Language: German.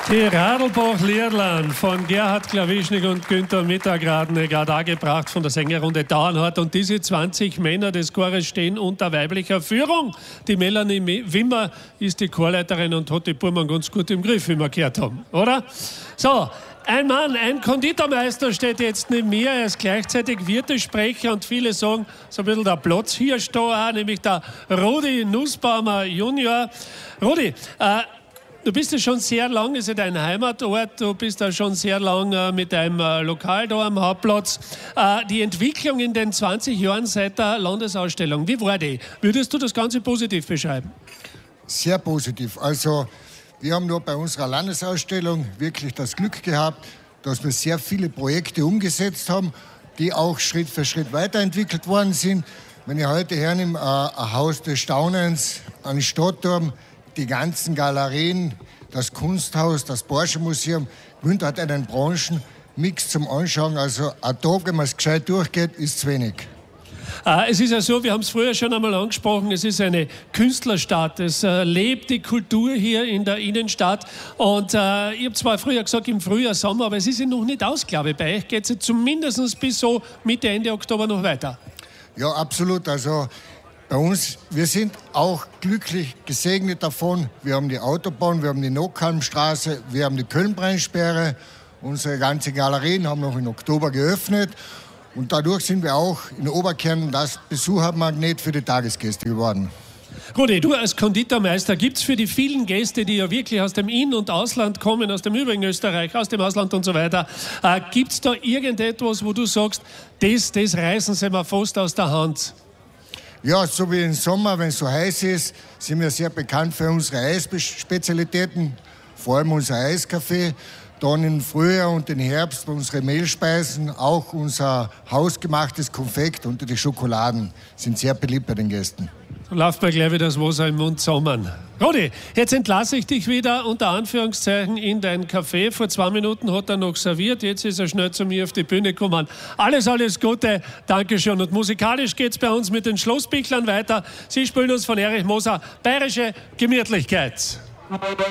Die Radlbach-Lierlern von Gerhard Klawischnik und Günther Mittagradne, gerade angebracht von der Sängerrunde Dauernhardt. Und diese 20 Männer des Chores stehen unter weiblicher Führung. Die Melanie Wimmer ist die Chorleiterin und hat die Burmann ganz gut im Griff, wie wir gehört haben, oder? So, ein Mann, ein Konditormeister steht jetzt neben mir. Er ist gleichzeitig Wirtesprecher und viele sagen, so ein bisschen der Platzhirsch da auch, nämlich der Rudi Nussbaumer Junior. Rudi, du bist ja schon sehr lang, ist ja dein Heimatort, du bist ja schon sehr lang mit deinem Lokal da am Hauptplatz. Die Entwicklung in den 20 Jahren seit der Landesausstellung, wie war die? Würdest du das Ganze positiv beschreiben? Sehr positiv. Also wir haben nur bei unserer Landesausstellung wirklich das Glück gehabt, dass wir sehr viele Projekte umgesetzt haben, die auch Schritt für Schritt weiterentwickelt worden sind. Wenn ich heute hernehme, ein Haus des Staunens, ein Stadtturm, die ganzen Galerien, das Kunsthaus, das Porsche-Museum. Günther hat einen Branchenmix zum Anschauen. Also ein Tag, wenn man es gescheit durchgeht, ist zu wenig. Es ist ja so, wir haben es früher schon einmal angesprochen, es ist eine Künstlerstadt. Es lebt die Kultur hier in der Innenstadt. Und ich habe zwar früher gesagt, im Frühjahr, Sommer, aber es ist ja noch nicht aus, glaube ich. Bei euch geht es ja zumindest bis so Mitte, Ende Oktober noch weiter. Ja, absolut. Also bei uns, wir sind auch glücklich gesegnet davon. Wir haben die Autobahn, wir haben die Nockhalmstraße, wir haben die Köln-Brennsperre. Unsere ganzen Galerien haben noch im Oktober geöffnet. Und dadurch sind wir auch in Oberkärnten das Besuchermagnet für die Tagesgäste geworden. Rudi, du als Konditormeister, gibt es für die vielen Gäste, die ja wirklich aus dem In- und Ausland kommen, aus dem übrigen Österreich, aus dem Ausland und so weiter, gibt es da irgendetwas, wo du sagst, das reißen sie mir fast aus der Hand? Ja, so wie im Sommer, wenn es so heiß ist, sind wir sehr bekannt für unsere Eisspezialitäten, vor allem unser Eiskaffee. Dann im Frühjahr und im Herbst unsere Mehlspeisen, auch unser hausgemachtes Konfekt und die Schokoladen sind sehr beliebt bei den Gästen. Da läuft mir gleich wieder das Wasser im Mund zusammen. Rudi, jetzt entlasse ich dich wieder unter Anführungszeichen in dein Café. Vor 2 Minuten hat er noch serviert, jetzt ist er schnell zu mir auf die Bühne gekommen. Alles Gute, Dankeschön. Und musikalisch geht es bei uns mit den Schlossbichlern weiter. Sie spielen uns von Erich Moser Bayerische Gemütlichkeit.